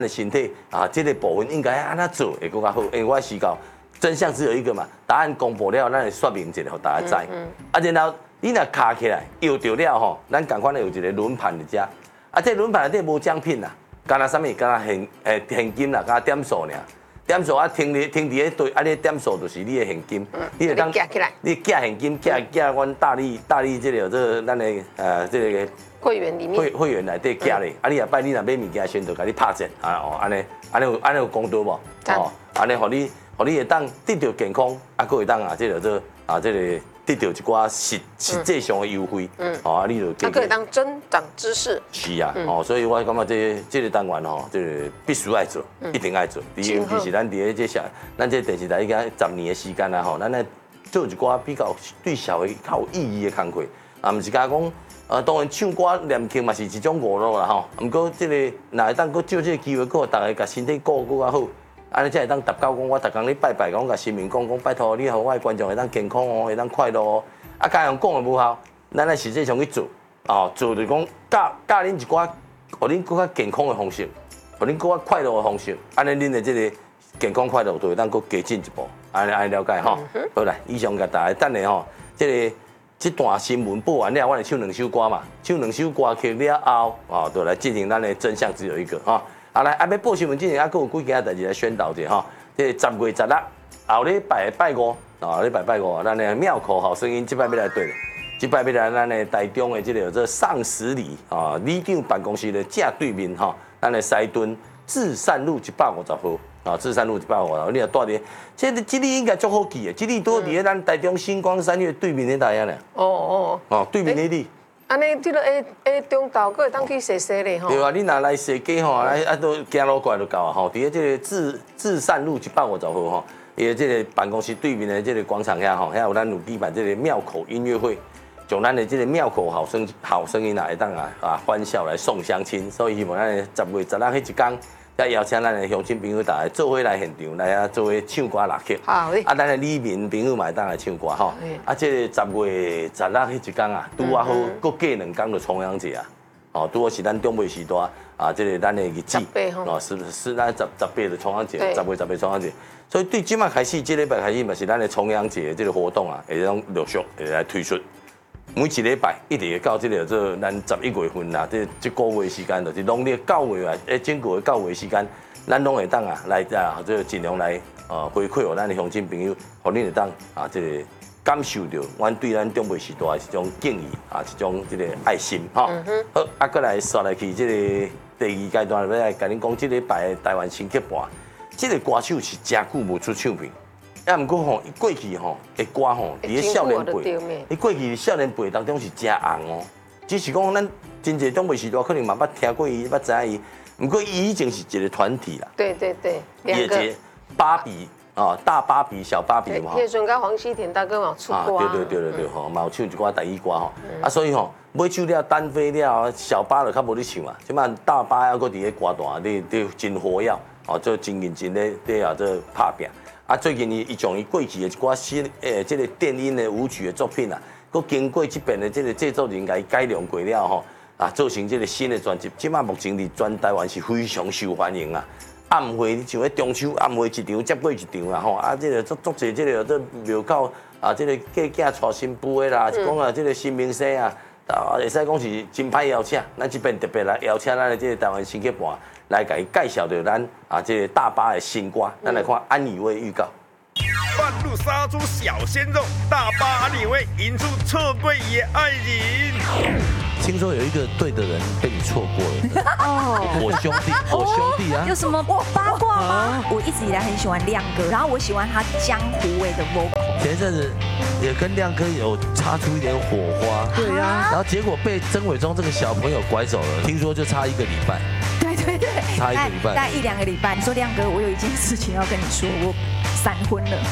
的身体啊，这个部分应该安怎做会更加好？因为我思考真相只有一个嘛，答案公布了，咱会说明一下，让大家知。啊，然后你若卡起来摇着了吼，咱赶快有一个轮盘伫遮。啊，这轮盘内底无奖品啦，干那啥物？干那现金啦，干点数尔。点数啊，停伫迄堆，啊，你点数就是你的现金。你就当夹起来， 你夹现金，夹阮大力这个这咱的这个会员里面会员内底夹咧。啊，你下摆你若买物件，先就甲你拍折啊哦，安尼有公道无？哦，安尼互你会当得到健康，啊，佫会当啊，这个得到一寡实际上的优惠。哦，啊，你就它可以当增长知识。 是啊，哦，所以我感觉这个单元吼，这个必须爱做，一定爱做。尤其是咱伫这咱这电视台已经10年的时间啦吼，咱来做一寡比较对社会较有意义的工作，啊，毋是甲讲。当然唱歌念经嘛是一种娱乐啦吼，毋过这个若会当佫借这个机会，佫大家甲身体顾佫较好，安尼才会当达到讲我逐工咧拜拜，讲甲神明讲拜托你，互我的观众会当健康哦，会当快乐哦。啊，家人讲的无效，咱来实际上去做，哦，做就讲教恁一寡，互恁佫较健康的方式，互恁佫较快乐的方式，安尼恁的这个健康快乐就会当佫加进一步，安尼了解吼。好来，以上甲大家等下吼，这段新闻播完了，我来唱2首歌嘛，唱2首歌曲了后，哦，就来进行咱的真相只有一个哈。啊来，要播新闻之前，佫有几件代志来宣导者哈。这10月16，后礼拜拜五，啊，礼拜拜五，咱的庙口好声音这摆要来对了，这摆要来咱的台中的这上十里啊，里长办公室的正对面哈，咱的西屯至善路150号。啊，至善路150号，你若住伫，这里应该足好记的，这里都伫咱台中星光三月对面的台啊咧。哦，对面那里。 安尼，这个下中昼，佫会当去踅踅咧吼。 对啊，你若来踅街吼，都行路过来就到啊吼。伫个这个至善路150号吼，伊个这个办公室对面的这个广场遐吼，遐有咱有举办这个庙口音乐会，从咱的这个庙口好声音会当欢笑来送乡亲，所以希望咱10月16迄一天。再邀请咱的乡亲朋友大家做伙来现场来做伙唱歌拉曲。 好的。 咱的里民朋友嘛会当来唱歌吼。这个10月16迄一天啊，拄啊好，搁过2天就重阳节啊。哦，拄好是咱中尾时代这个咱的日子。哦，是咱18的重阳节，10月18重阳节。所以对即马开始，这礼拜开始嘛是咱的重阳节这个活动啊，会当陆续会来推出。每一礼拜一直会到这个咱11月份啦，这个月时间就是农历9月啊，整个的9月时间，咱拢会当来尽量来回馈予咱的乡亲朋友，互恁会当这个感受到阮对咱中卫时代一种敬意一种这个爱心哈。好，搁来刷来去这个第2阶段，要来甲恁讲，这礼拜台湾新剧盘，这个歌手是真久无出唱片。啊，毋过吼，伊过去吼的歌吼，伫咧少年辈，伊过去少年辈当中是真红哦。只是讲咱真侪中辈时代可能嘛捌听过伊，捌知影伊。毋过伊已经是一个团体啦。 对， 伊个芭比大芭比、小芭比嘛。 迄阵甲黄西田大哥嘛出歌。 对吼，嘛有唱一寡台语歌吼。所以吼买手了单飞了，小芭就较无咧唱啊。即摆大芭还搁伫咧歌坛，你真活跃，做真认真咧做拍拼。最近伊将伊过去的一寡新这个电音的舞曲的作品佮经过这边的这个制作人甲伊改良过了吼，做成这个新的专辑。即马目前伫全台湾是非常受欢迎啊！暗会像迄中秋暗会一场接过一场啦吼，这个足侪这个庙口这个嫁娶新妇的啦，是讲这个新明星会使讲是真歹邀请。咱这边特别来邀请咱的这个台湾新剧盘。来给介绍到咱这个大巴的新歌，咱来看安以威预告。 半路杀出小鲜肉，大巴安以威引出错过也爱人。 听说有一个对的人被你错过了。哦，我兄弟啊。 有什么八卦吗？我一直以来很喜欢亮哥，然后我喜欢他江湖味的 vocal。 前一阵子也跟亮哥有擦出一点火花。对呀。然后结果被曾伟忠这个小朋友拐走了，听说就差1个礼拜。 对， 差1个礼拜， 大概1、2个礼拜。你说亮哥，我有一件事情要跟你说，我闪婚了。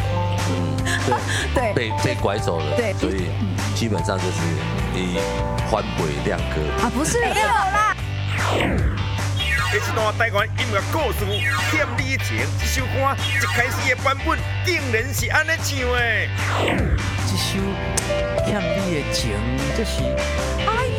对， 被拐走了。对，所以基本上就是你还回亮哥不是没有啦。 这一段台湾音乐故事《欠你情》这首歌一开始的版本竟然是安尼唱的。 这首《欠你的情》这是